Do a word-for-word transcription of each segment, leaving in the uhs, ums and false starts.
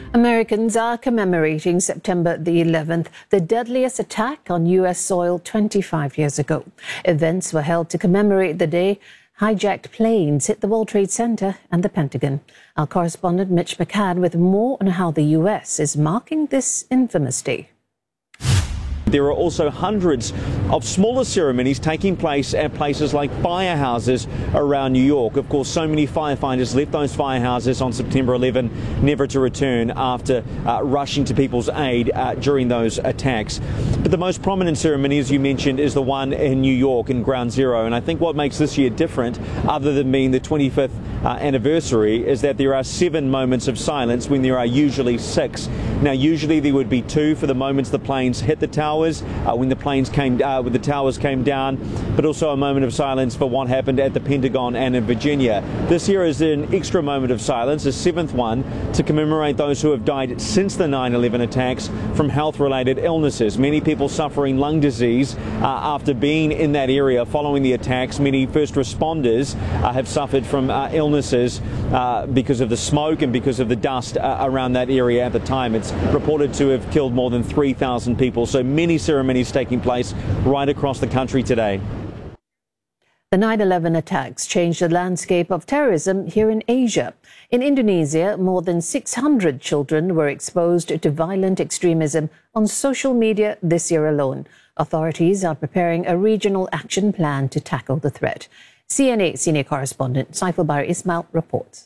Americans are commemorating September the eleventh, the deadliest attack on U S soil twenty-five years ago. Events were held to commemorate the day hijacked planes hit the World Trade Center and the Pentagon. Our correspondent Mitch McCann with more on how the U S is marking this infamous day. There are also hundreds of smaller ceremonies taking place at places like firehouses around New York. Of course, so many firefighters left those firehouses on September eleventh, never to return after uh, rushing to people's aid uh, during those attacks. But the most prominent ceremony, as you mentioned, is the one in New York in Ground Zero. And I think what makes this year different, other than being the twenty-fifth uh, anniversary, is that there are seven moments of silence when there are usually six. Now, usually there would be two for the moments the planes hit the tower. Uh, when the planes came, uh, when the towers came down, but also a moment of silence for what happened at the Pentagon and in Virginia. This year is an extra moment of silence, a seventh one, to commemorate those who have died since the nine eleven attacks from health-related illnesses. Many people suffering lung disease uh, after being in that area following the attacks. Many first responders uh, have suffered from uh, illnesses uh, because of the smoke and because of the dust uh, around that area at the time. It's reported to have killed more than three thousand people. So many ceremonies taking place right across the country today. The nine eleven attacks changed the landscape of terrorism here in Asia. In Indonesia, more than six hundred children were exposed to violent extremism on social media this year alone. Authorities are preparing a regional action plan to tackle the threat. C N A senior correspondent Saiful Bahri Ismail reports.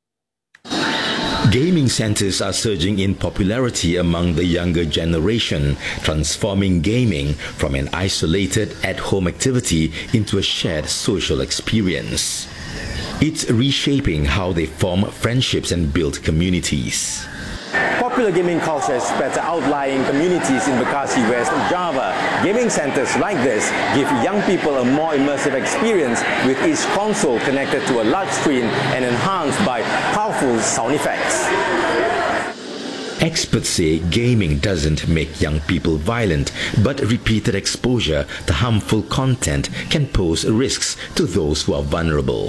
Gaming centers are surging in popularity among the younger generation, transforming gaming from an isolated at-home activity into a shared social experience. It's reshaping how they form friendships and build communities. Popular gaming culture spread to outlying communities in Bekasi, West Java. Gaming centers like this give young people a more immersive experience, with each console connected to a large screen and enhanced by powerful sound effects. Experts say gaming doesn't make young people violent, but repeated exposure to harmful content can pose risks to those who are vulnerable.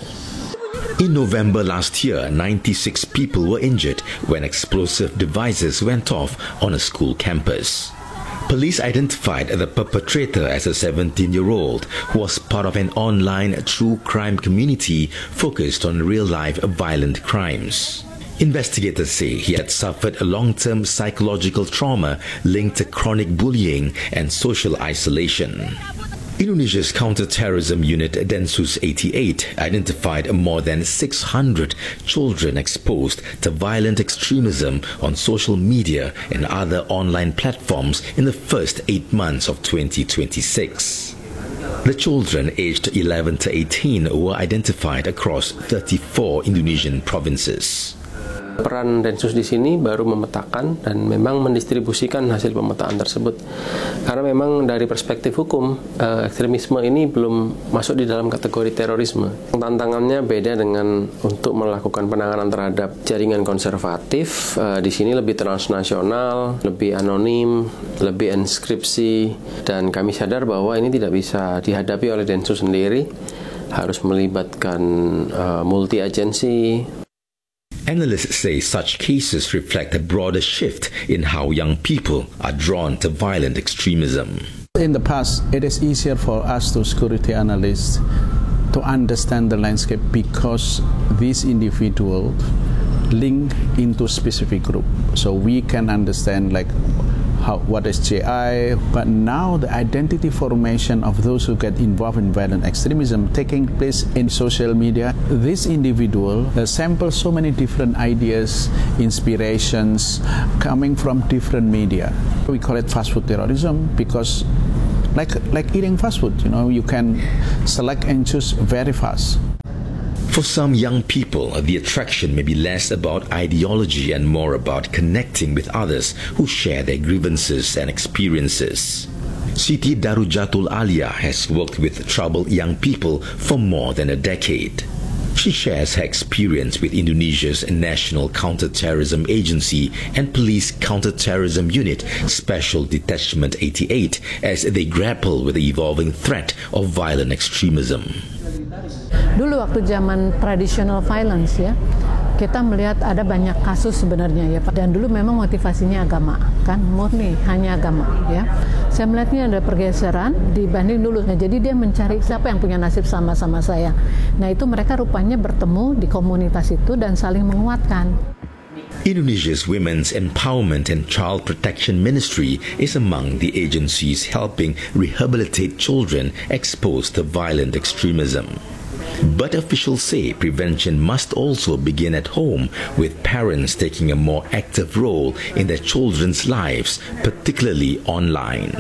In November last year, ninety-six people were injured when explosive devices went off on a school campus. Police identified the perpetrator as a seventeen-year-old who was part of an online true crime community focused on real-life violent crimes. Investigators say he had suffered a long-term psychological trauma linked to chronic bullying and social isolation. Indonesia's counter-terrorism unit Densus eighty-eight identified more than six hundred children exposed to violent extremism on social media and other online platforms in the first eight months of twenty twenty-six. The children aged eleven to eighteen were identified across thirty-four Indonesian provinces. Peran Densus di sini baru memetakan dan memang mendistribusikan hasil pemetaan tersebut. Karena memang dari perspektif hukum, eh, ekstremisme ini belum masuk di dalam kategori terorisme. Tantangannya beda dengan untuk melakukan penanganan terhadap jaringan konservatif. Eh, di sini lebih transnasional, lebih anonim, lebih enskripsi, dan kami sadar bahwa ini tidak bisa dihadapi oleh Densus sendiri. Harus melibatkan eh, multi-agensi. Analysts say such cases reflect a broader shift in how young people are drawn to violent extremism. In the past, it is easier for us to security analysts to understand the landscape because these individuals link into specific group. So we can understand like how, what is J I, but now the identity formation of those who get involved in violent extremism taking place in social media. This individual uh, samples so many different ideas, inspirations coming from different media. We call it fast food terrorism because like, like eating fast food, you know, you can select and choose very fast. For some young people, the attraction may be less about ideology and more about connecting with others who share their grievances and experiences. Siti Darujatul Alia has worked with troubled young people for more than a decade. She shares her experience with Indonesia's National Counter-Terrorism Agency and Police Counter-Terrorism Unit Special Detachment eighty-eight as they grapple with the evolving threat of violent extremism. Dulu waktu zaman traditional violence ya, kita melihat ada banyak kasus sebenarnya ya Pak. Dan dulu memang motivasinya agama, kan murni hanya agama ya. Saya melihatnya ada pergeseran dibanding dulu. Nah, jadi dia mencari siapa yang punya nasib sama-sama saya. Nah itu mereka rupanya bertemu di komunitas itu dan saling menguatkan. Indonesia's Women's Empowerment and Child Protection Ministry is among the agencies helping rehabilitate children exposed to violent extremism. But officials say prevention must also begin at home, with parents taking a more active role in their children's lives, particularly online.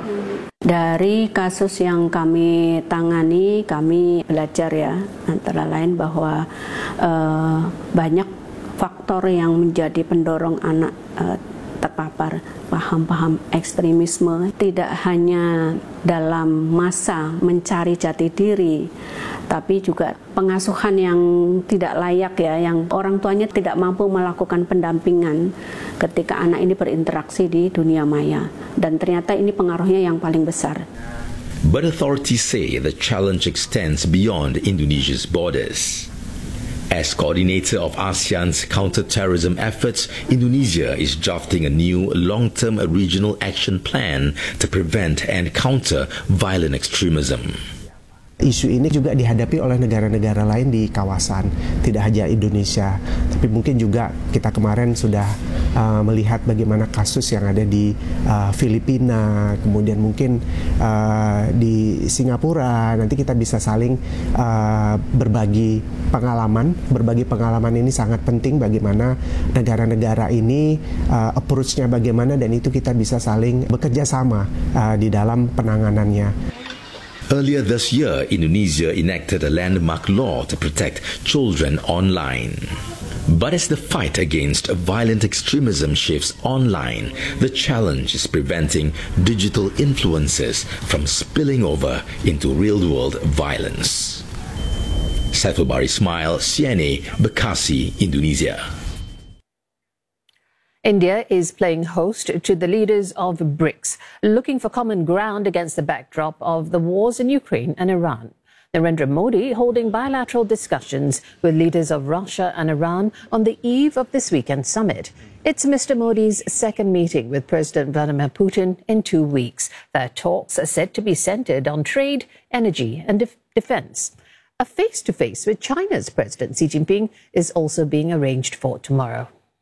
Dari kasus yang kami tangani, kami belajar ya, antara lain bahwa uh, banyak faktor yang menjadi pendorong anak uh, terpapar paham-paham ekstremisme, tidak hanya dalam masa mencari jati diri, tapi juga pengasuhan yang tidak layak ya, yang orang tuanya tidak mampu melakukan pendampingan ketika anak ini berinteraksi di dunia maya, dan ternyata ini pengaruhnya yang paling besar. But authorities say the challenge extends beyond Indonesia's borders. As coordinator of ASEAN's counter-terrorism efforts, Indonesia is drafting a new long-term regional action plan to prevent and counter violent extremism. Isu ini juga dihadapi oleh negara-negara lain di kawasan, tidak hanya Indonesia, tapi mungkin juga kita kemarin sudah uh, melihat bagaimana kasus yang ada di uh, Filipina, kemudian mungkin uh, di Singapura. Nanti kita bisa saling uh, berbagi pengalaman. Berbagi pengalaman ini sangat penting bagaimana negara-negara ini uh, approach-nya bagaimana, dan itu kita bisa saling bekerja sama uh, di dalam penanganannya. Earlier this year, Indonesia enacted a landmark law to protect children online. But as the fight against violent extremism shifts online, the challenge is preventing digital influences from spilling over into real-world violence. Saiful Bahri Ismail, C N A, Bekasi, Indonesia. India is playing host to the leaders of BRICS, looking for common ground against the backdrop of the wars in Ukraine and Iran. Narendra Modi holding bilateral discussions with leaders of Russia and Iran on the eve of this weekend summit. It's Mister Modi's second meeting with President Vladimir Putin in two weeks. Their talks are said to be centered on trade, energy and def- defense. A face-to-face with China's President Xi Jinping is also being arranged for tomorrow.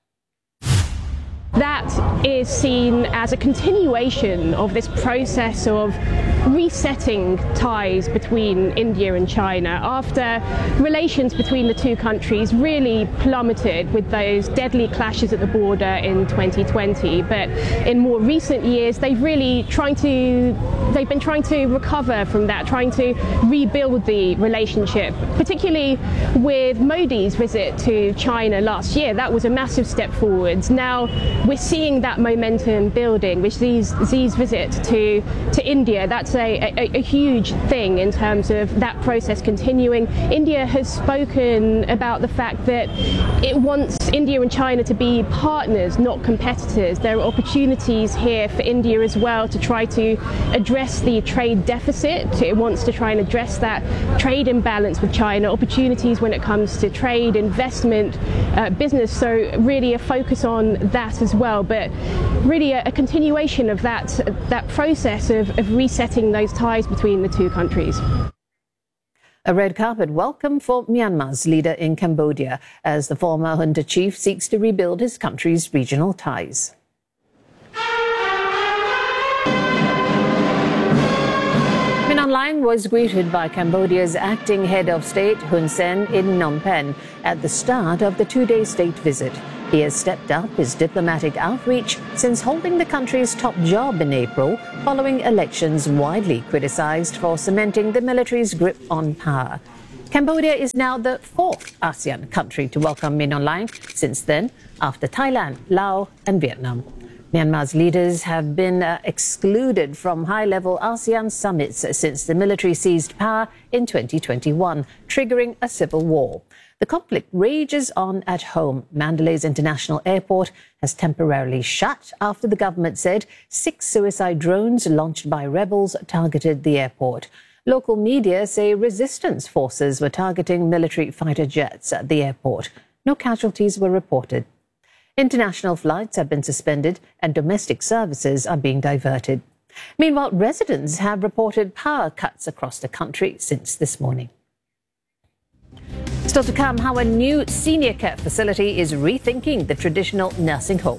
That is seen as a continuation of this process of resetting ties between India and China after relations between the two countries really plummeted with those deadly clashes at the border in twenty twenty. But in more recent years, they've really trying to they've been trying to recover from that, trying to rebuild the relationship, particularly with Modi's visit to China last year. That was a massive step forwards. Now we're seeing that momentum building with Xi's, Xi's visit to, to India. That's a, a, a huge thing in terms of that process continuing. India has spoken about the fact that it wants India and China to be partners, not competitors. There are opportunities here for India as well to try to address the trade deficit. It wants to try and address that trade imbalance with China, opportunities when it comes to trade, investment, uh, business. So really a focus on that as well. But really a, a continuation of that, that process of, of resetting those ties between the two countries. A red carpet welcome for Myanmar's leader in Cambodia as the former junta chief seeks to rebuild his country's regional ties. Min Aung Hlaing was greeted by Cambodia's acting head of state, Hun Sen, in Phnom Penh at the start of the two-day state visit. He has stepped up his diplomatic outreach since holding the country's top job in April, following elections widely criticized for cementing the military's grip on power. Cambodia is now the fourth ASEAN country to welcome Min Aung Hlaing since then, after Thailand, Laos and Vietnam. Myanmar's leaders have been uh, excluded from high-level ASEAN summits since the military seized power in twenty twenty-one, triggering a civil war. The conflict rages on at home. Mandalay's International Airport has temporarily shut after the government said six suicide drones launched by rebels targeted the airport. Local media say resistance forces were targeting military fighter jets at the airport. No casualties were reported. International flights have been suspended and domestic services are being diverted. Meanwhile, residents have reported power cuts across the country since this morning. Still to come, how a new senior care facility is rethinking the traditional nursing home.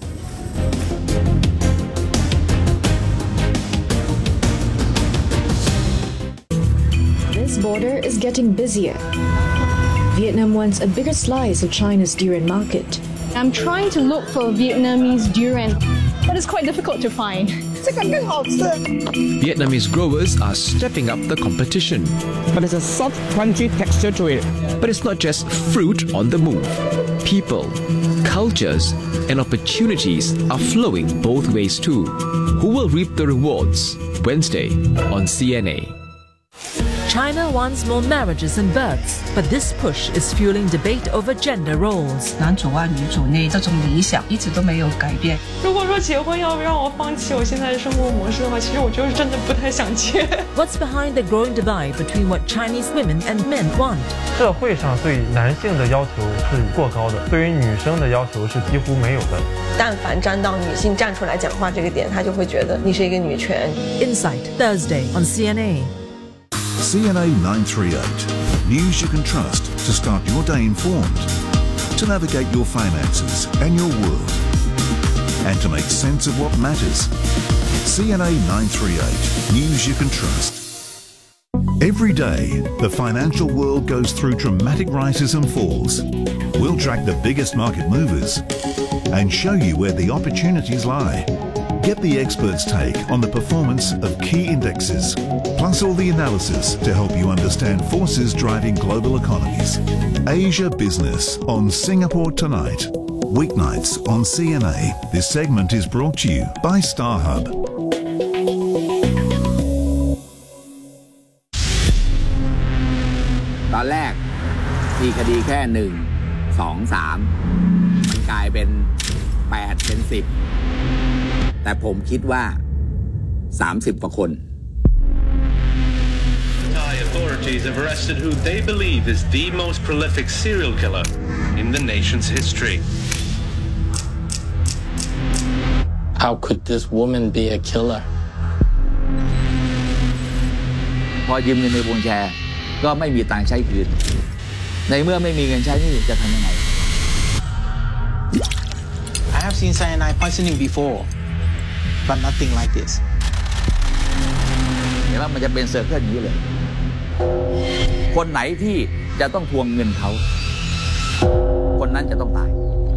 This border is getting busier. Vietnam wants a bigger slice of China's durian market. I'm trying to look for Vietnamese durian, but it's quite difficult to find. Vietnamese growers are stepping up the competition. But it's a soft, crunchy texture to it. But it's not just fruit on the move. People, cultures, and opportunities are flowing both ways too. Who will reap the rewards? Wednesday on C N A. China wants more marriages and births, but this push is fueling debate over gender roles. 男主外女主内这种理想一直都没有改变。 如果说结婚要不让我放弃我现在的生活模式的话，其实我就是真的不太想结。 What's behind the growing divide between what Chinese women and men want? 社会上对男性的要求是过高的，对于女生的要求是几乎没有的。 但凡沾到女性站出来讲话这个点，他就会觉得你是一个女权。 Insight Thursday on C N A. C N A nine thirty-eight. News you can trust to start your day informed, to navigate your finances and your world, and to make sense of what matters. C N A nine thirty-eight. News you can trust. Every day, the financial world goes through dramatic rises and falls. We'll track the biggest market movers and show you where the opportunities lie. Get the experts' take on the performance of key indexes, plus all the analysis to help you understand forces driving global economies. Asia Business on Singapore Tonight. Weeknights on C N A. This segment is brought to you by StarHub. ตอนแรกมีคดีแค่หนึ่งสองสามมันกลายเป็นแปดเป็นสิบแต่ผมคิดว่าสามสิบกว่าคน Thai authorities have arrested who they believe is the most prolific serial killer in the nation's history. How could this woman be a killer? พอยืมเงินในวงแชร์ก็ไม่มีตังค์ใช้คืนในเมื่อไม่มีเงินใช้นี่จะทำยังไง I have seen cyanide poisoning before, but nothing like this. เห็นว่ามันจะเป็นเซอร์เคิลอย่างนี้เลยคนไหนที่จะต้องทวงเงินเขาคนนั้นจะต้องตาย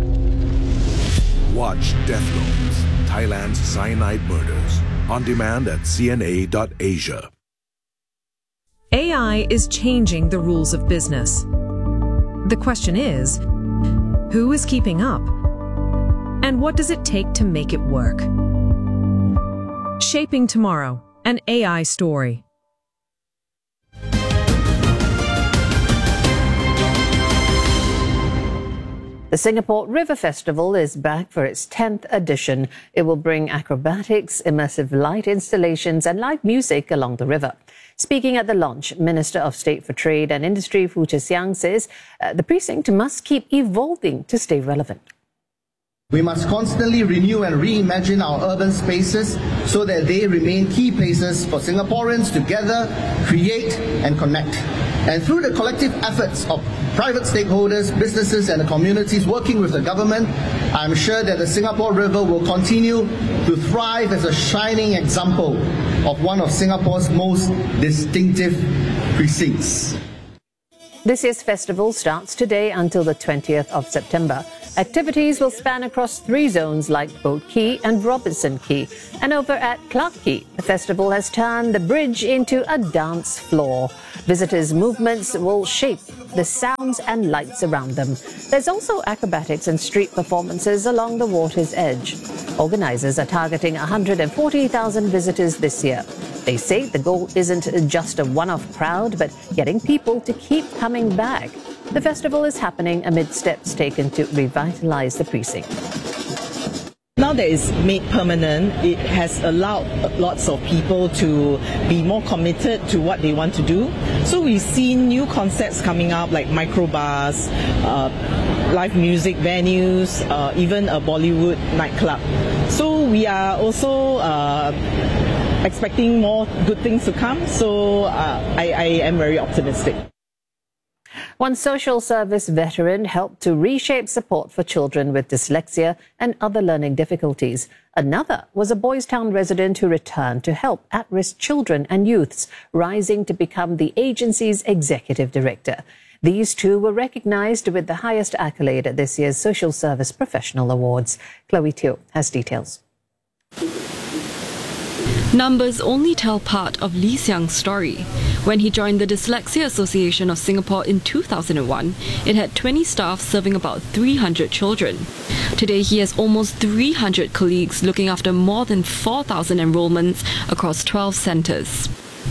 Watch Death Rolls, Thailand's cyanide murders, on demand at c n a dot asia. A I is changing the rules of business. The question is, who is keeping up? And what does it take to make it work? Shaping Tomorrow, an A I story. The Singapore River Festival is back for its tenth edition. It will bring acrobatics, immersive light installations and live music along the river. Speaking at the launch, Minister of State for Trade and Industry Foo Che Siang says uh, the precinct must keep evolving to stay relevant. We must constantly renew and reimagine our urban spaces so that they remain key places for Singaporeans to gather, create and connect. And through the collective efforts of private stakeholders, businesses and the communities working with the government, I'm sure that the Singapore River will continue to thrive as a shining example of one of Singapore's most distinctive precincts. This year's festival starts today until the twentieth of September. Activities will span across three zones like Boat Quay and Robinson Quay. And over at Clarke Quay, the festival has turned the bridge into a dance floor. Visitors' movements will shape the sounds and lights around them. There's also acrobatics and street performances along the water's edge. Organisers are targeting one hundred forty thousand visitors this year. They say the goal isn't just a one-off crowd, but getting people to keep coming back. The festival is happening amid steps taken to revitalise the precinct. Now that it's made permanent, it has allowed lots of people to be more committed to what they want to do. So we've seen new concepts coming up like microbars, uh, live music venues, uh, even a Bollywood nightclub. So we are also uh, expecting more good things to come. So uh, I, I am very optimistic. One social service veteran helped to reshape support for children with dyslexia and other learning difficulties. Another was a Boys Town resident who returned to help at-risk children and youths, rising to become the agency's executive director. These two were recognised with the highest accolade at this year's Social Service Professional Awards. Chloe Teo has details. Numbers only tell part of Lee Xiang's story. When he joined the Dyslexia Association of Singapore in two thousand one, it had twenty staff serving about three hundred children. Today, he has almost three hundred colleagues looking after more than four thousand enrollments across twelve centres.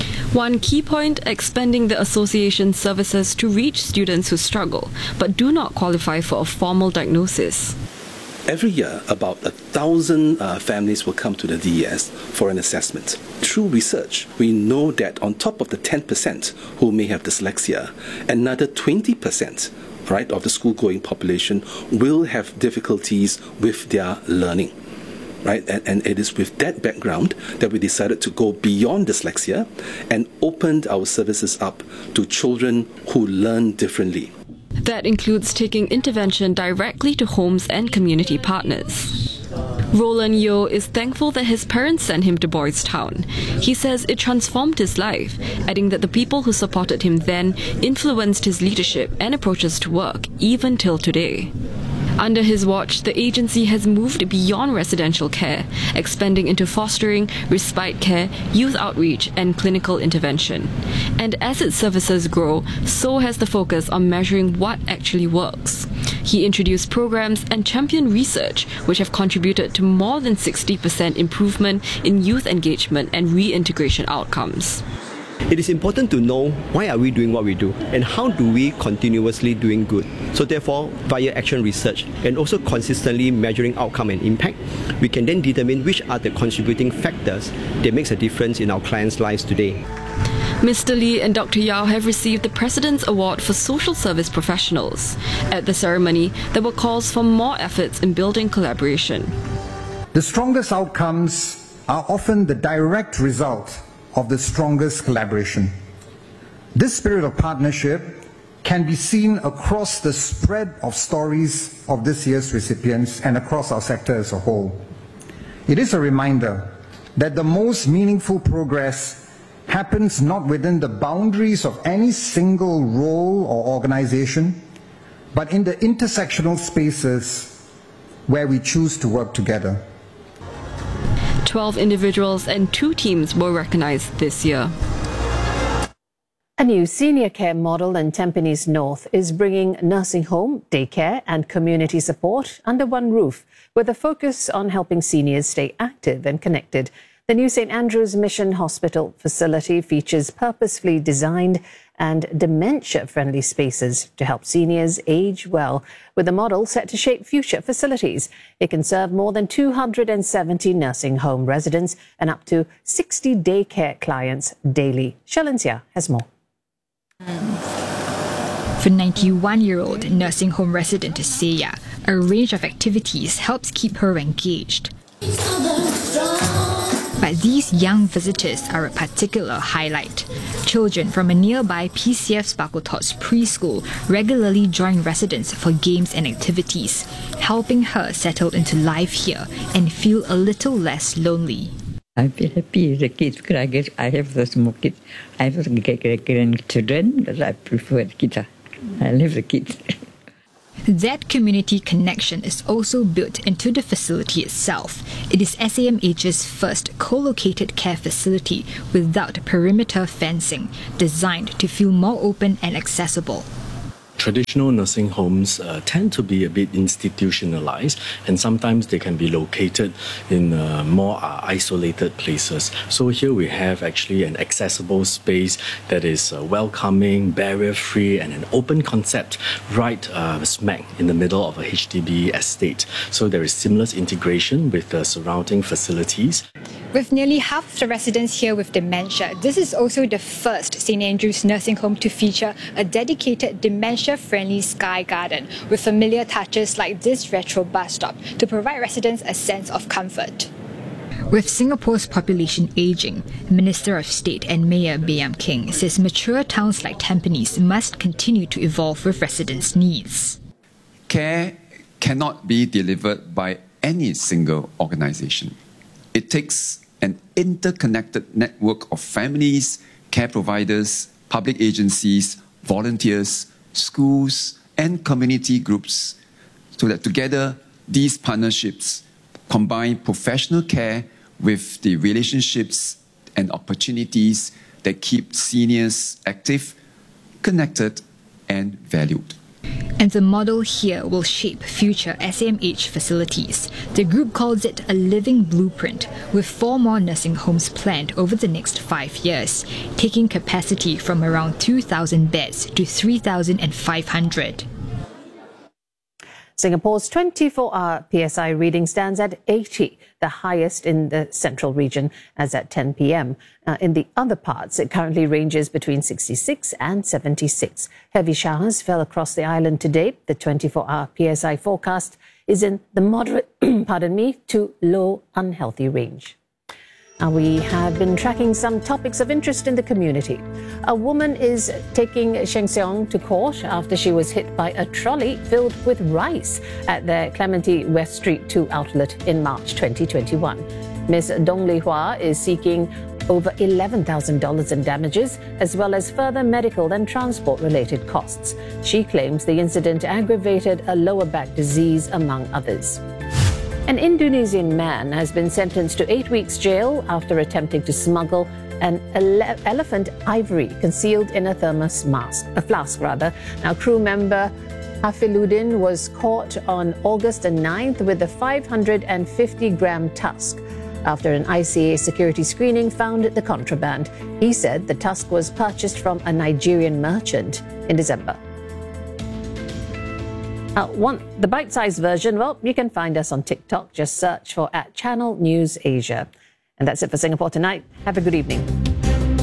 One key point, expanding the association's services to reach students who struggle but do not qualify for a formal diagnosis. Every year, about a thousand uh, families will come to the D E S for an assessment. Through research, we know that on top of the ten percent who may have dyslexia, another twenty percent right, of the school-going population will have difficulties with their learning. Right? And, and it is with that background that we decided to go beyond dyslexia and opened our services up to children who learn differently. That includes taking intervention directly to homes and community partners. Roland Yeo is thankful that his parents sent him to Boys Town. He says it transformed his life, adding that the people who supported him then influenced his leadership and approaches to work, even till today. Under his watch, the agency has moved beyond residential care, expanding into fostering, respite care, youth outreach, and clinical intervention. And as its services grow, so has the focus on measuring what actually works. He introduced programs and championed research, which have contributed to more than sixty percent improvement in youth engagement and reintegration outcomes. It is important to know why are we doing what we do and how do we continuously doing good. So therefore, via action research and also consistently measuring outcome and impact, we can then determine which are the contributing factors that makes a difference in our clients' lives today. Mister Lee and Doctor Yao have received the President's Award for Social Service Professionals. At the ceremony, there were calls for more efforts in building collaboration. The strongest outcomes are often the direct result of the strongest collaboration. This spirit of partnership can be seen across the spread of stories of this year's recipients and across our sector as a whole. It is a reminder that the most meaningful progress happens not within the boundaries of any single role or organization, but in the intersectional spaces where we choose to work together. twelve individuals and two teams were recognized this year. A new senior care model in Tampines North is bringing nursing home, daycare and community support under one roof, with a focus on helping seniors stay active and connected. The new Saint Andrew's Mission Hospital facility features purposefully designed and dementia-friendly spaces to help seniors age well, with the model set to shape future facilities. It can serve more than two hundred seventy nursing home residents and up to sixty daycare clients daily. Shalencia has more. For ninety-one-year-old nursing home resident Seya, a range of activities helps keep her engaged. But these young visitors are a particular highlight. Children from a nearby P C F Sparkletots preschool regularly join residents for games and activities, helping her settle into life here and feel a little less lonely. I feel happy with the kids because I guess I have the small kids. I have the grandchildren, but I prefer the kids. I love the kids. That community connection is also built into the facility itself. It is S A M H's first co-located care facility without perimeter fencing, designed to feel more open and accessible. Traditional nursing homes uh, tend to be a bit institutionalized, and sometimes they can be located in uh, more uh, isolated places. So here we have actually an accessible space that is uh, welcoming, barrier-free, and an open concept right uh, smack in the middle of a H D B estate. So there is seamless integration with the surrounding facilities. With nearly half of the residents here with dementia, this is also the first Saint Andrew's nursing home to feature a dedicated dementia-friendly sky garden with familiar touches like this retro bus stop to provide residents a sense of comfort. With Singapore's population ageing, Minister of State and Mayor Baey Yam Keng says mature towns like Tampines must continue to evolve with residents' needs. Care cannot be delivered by any single organisation. It takes an interconnected network of families, care providers, public agencies, volunteers, schools, and community groups so that together these partnerships combine professional care with the relationships and opportunities that keep seniors active, connected, and valued. And the model here will shape future S A M H facilities. The group calls it a living blueprint, with four more nursing homes planned over the next five years, taking capacity from around two thousand beds to three thousand five hundred. Singapore's twenty-four hour P S I reading stands at eighty, the highest in the central region as at ten p m. Uh, in the other parts, it currently ranges between sixty-six and seventy-six. Heavy showers fell across the island today. The twenty-four hour P S I forecast is in the moderate, pardon me, to low unhealthy range. Uh, we have been tracking some topics of interest in the community. A woman is taking Sheng Siong to court after she was hit by a trolley filled with rice at the Clementi West Street two outlet in March twenty twenty-one. Miss Dong Li Hua is seeking over eleven thousand dollars in damages, as well as further medical and transport-related costs. She claims the incident aggravated a lower back disease, among others. An Indonesian man has been sentenced to eight weeks jail after attempting to smuggle an ele elephant ivory concealed in a thermos mask, a flask rather. Now, crew member Hafiluddin was caught on August ninth with a five hundred fifty gram tusk after an I C A security screening found the contraband. He said the tusk was purchased from a Nigerian merchant in December. Uh, want the bite-sized version? Well, you can find us on TikTok. Just search for at Channel News Asia. And that's it for Singapore Tonight. Have a good evening.